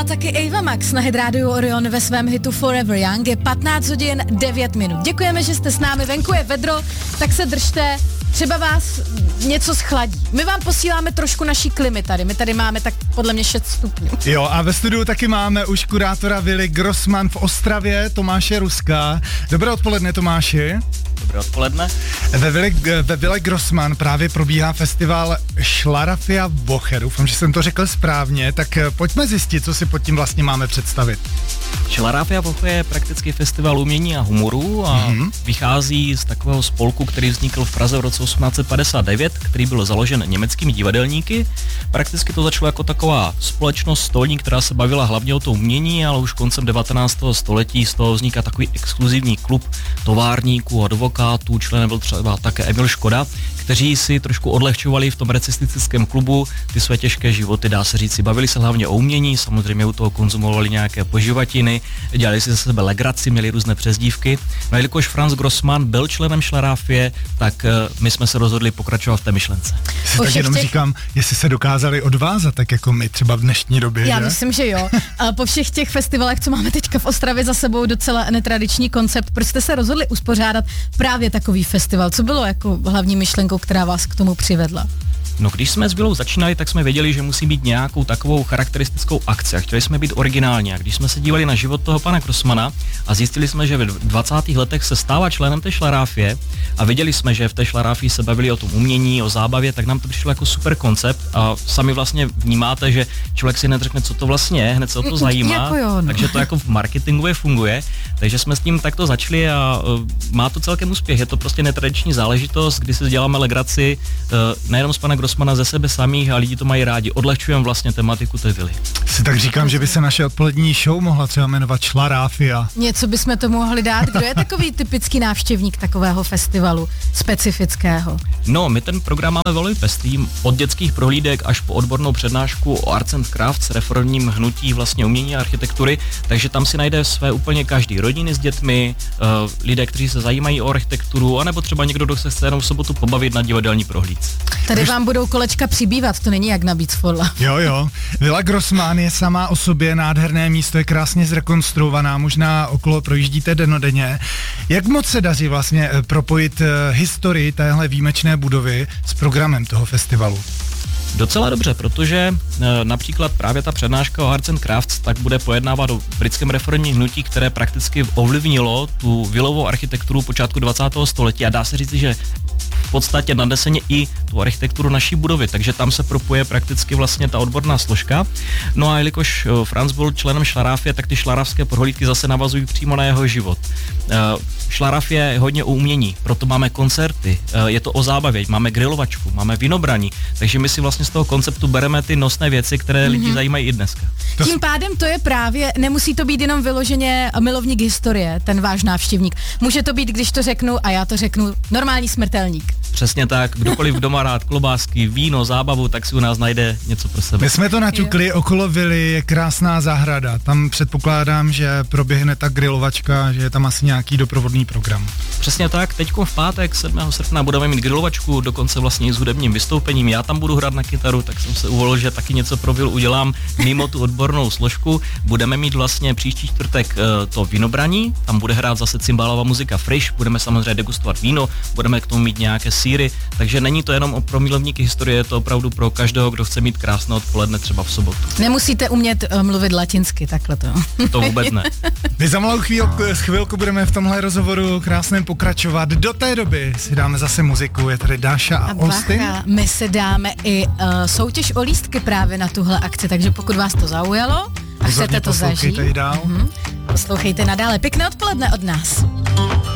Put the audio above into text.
A taky Ava Max na Hydrádiu Orion ve svém hitu Forever Young je 15 hodin 9 minut. Děkujeme, že jste s námi, venku je vedro, tak se držte, třeba vás něco schladí. My vám posíláme trošku naší klimy tady, my tady máme tak podle mě 6 stupňů. Jo, a ve studiu taky máme už kurátora Vily Grossman v Ostravě, Tomáše Ruska. Dobré odpoledne, Tomáši. Dobré odpoledne. Ve Vile Grossman právě probíhá festival Schlaraffia Woche. Doufám, že jsem to řekl správně, tak pojďme zjistit, co si pod tím vlastně máme představit. Schlaraffia Woche je prakticky festival umění a humoru a vychází z takového spolku, který vznikl v Praze v roce 1859, který byl založen německými divadelníky. Prakticky to začalo jako taková společnost stolní, která se bavila hlavně o to umění, ale už koncem 19. století z toho vzniká takový exkluzivní klub továrníků, advokátů, členem byl třeba také Emil Škoda, kteří si trošku odlehčovali v tom recesistickém klubu ty své těžké životy, dá se říct. Bavili se hlavně o umění, samozřejmě u toho konzumovali nějaké poživatiny, dělali si ze sebe legraci, měli různé přezdívky. No a jelikož Franz Grossman byl členem Schlaraffie, tak my jsme se rozhodli pokračovat v té myšlence. Tak jenom říkám, jestli se dokázali odvázat, tak jako my třeba v dnešní době. Já že? myslím, že jo. A po všech těch festivalech, co máme teďka v Ostravě za sebou, docela netradiční koncept. Proč jste se rozhodli uspořádat právě takový festival? Co bylo jako hlavní myšlenkou, která vás k tomu přivedla? No, když jsme s Vilou začínali, tak jsme věděli, že musí být nějakou takovou charakteristickou akci a chtěli jsme být originální. A když jsme se dívali na život toho pana Grossmana a zjistili jsme, že v 20. letech se stává členem té Schlaraffie a viděli jsme, že v té Schlaraffii se bavili o tom umění, o zábavě, tak nám to přišlo jako super koncept a sami vlastně vnímáte, že člověk si neřekne, co to vlastně je, hned se o to zajímá, jako jo, no. Takže to jako v marketingově funguje. Takže jsme s tím takto začali a má to celkem úspěch. Je to prostě netradiční záležitost, kdy si děláme legraci nejenom z pana Grossmana, ze sebe samých a lidi to mají rádi. Odlehčujeme vlastně tematiku té vily. Si tak říkám, že by se naše odpolední show mohla třeba jmenovat Schlaraffia. Něco bychom to mohli dát. Kdo je takový typický návštěvník takového festivalu specifického? No, my ten program máme velmi pestrý, od dětských prohlídek až po odbornou přednášku o Arts and Crafts, reformním hnutí vlastně umění a architektury, takže tam si najde své úplně každý, rodiny s dětmi, lidé, kteří se zajímají o architekturu, anebo třeba někdo, kdo se chce jenom v sobotu pobavit na divadelní prohlídce. Tady vám budou kolečka přibývat, to není jak na Beats for Love. Jo. Vila Grossman je sama o sobě nádherné místo, je krásně zrekonstruovaná, možná okolo projíždíte dennodenně. Jak moc se daří vlastně propojit historii téhle výjimečné budovy s programem toho festivalu? Docela dobře, protože například právě ta přednáška o Arts and Crafts tak bude pojednávat o britském reformním hnutí, které prakticky ovlivnilo tu vilovou architekturu počátku 20. století a dá se říct, že v podstatě naneseně i tu architekturu naší budovy, takže tam se propuje prakticky vlastně ta odborná složka. No a jelikož Franz byl členem Schlaraffie, tak ty šlaravské prohlídky zase navazují přímo na jeho život. Schlaraffie je hodně o umění, proto máme koncerty, je to o zábavě, máme grilovačku, máme vinobraní, takže my si vlastně z toho konceptu bereme ty nosné věci, které lidi zajímají i dneska. Tím pádem to je právě, nemusí to být jenom vyloženě milovník historie, ten váš návštěvník. Může to být, když to řeknu a já to řeknu, normální smrtelník. Přesně tak, kdokoliv doma rád klobásky, víno, zábavu, tak si u nás najde něco pro sebe. My jsme to naťukli, okolo vily je krásná zahrada, tam předpokládám, že proběhne ta grilovačka, že je tam asi nějaký doprovodný program. Přesně tak, teďko v pátek 7. srpna budeme mít grilovačku, dokonce vlastně i s hudebním vystoupením, já tam budu hrát na kytaru, tak jsem se uvolil, že taky něco pro Vilu udělám mimo tu odbornou složku. Budeme mít vlastně příští čtvrtek to vinobraní, tam bude hrát zase cymbálová muzika Frisch, budeme samozřejmě degustovat víno, budeme k tomu mít nějaké sýry, takže není to jenom pro milovníky historie, je to opravdu pro každého, kdo chce mít krásné odpoledne třeba v sobotu. Nemusíte umět mluvit latinsky, takhle to. To vůbec ne. My za malou chvilku budeme v tomhle rozhovoru krásném pokračovat. Do té doby si dáme zase muziku, je tady Dáša a Austin. My si dáme i soutěž o lístky právě na tuhle akci, takže pokud vás to zaujalo a chcete to zažít, poslouchejte nadále. Poslouchejte nadále. Pěkné odpoledne od nás.